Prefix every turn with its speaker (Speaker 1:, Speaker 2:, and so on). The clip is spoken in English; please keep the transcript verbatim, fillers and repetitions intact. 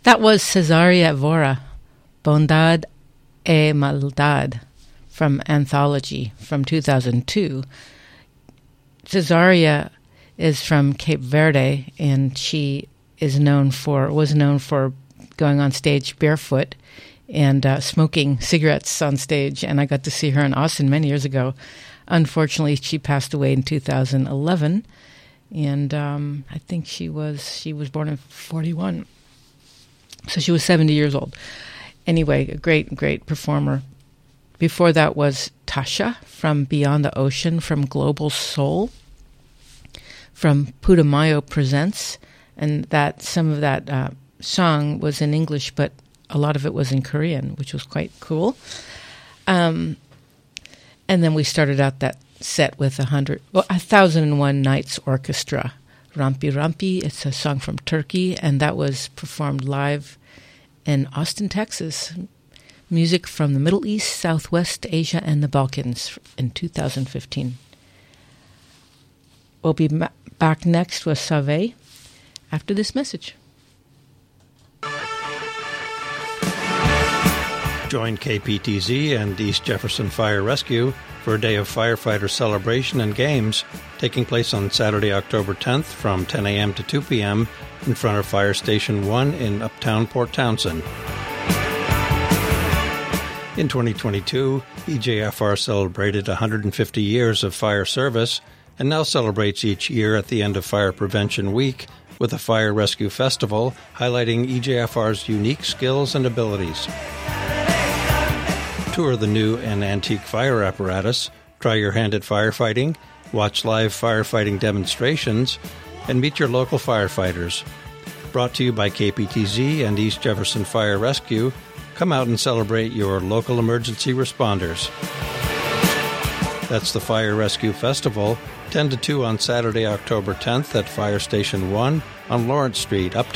Speaker 1: That was Cesaria Evora, Bondad e Maldad, from Anthology from two thousand two. Cesaria is from Cape Verde, and she is known for was known for going on stage barefoot and uh, smoking cigarettes on stage. And I got to see her in Austin many years ago. Unfortunately, she passed away in two thousand eleven, and um, I think she was she was born in forty-one, so she was seventy years old. Anyway, a great, great performer. Before that was Tasha from Beyond the Ocean, from Global Soul, from Putumayo Presents, and that some of that uh, song was in English, but a lot of it was in Korean, which was quite cool. Um, and then we started out that set with a hundred, well, a thousand and one Nights Orchestra, Rampi Rampi. It's a song from Turkey, and that was performed live in Austin, Texas. Music from the Middle East, Southwest Asia, and the Balkans in two thousand fifteen. We'll be ma- back next with Save after this message.
Speaker 2: Join K P T Z and East Jefferson Fire Rescue for a day of firefighter celebration and games taking place on Saturday, October tenth from ten a.m. to two p.m. in front of Fire Station one in Uptown Port Townsend. In twenty twenty-two, E J F R celebrated one hundred fifty years of fire service and now celebrates each year at the end of Fire Prevention Week with a Fire Rescue Festival highlighting E J F R's unique skills and abilities. Tour the new and antique fire apparatus, try your hand at firefighting, watch live firefighting demonstrations, and meet your local firefighters. Brought to you by K P T Z and East Jefferson Fire Rescue, come out and celebrate your local emergency responders. That's the Fire Rescue Festival, ten to two on Saturday, October tenth at Fire Station one on Lawrence Street, Uptown.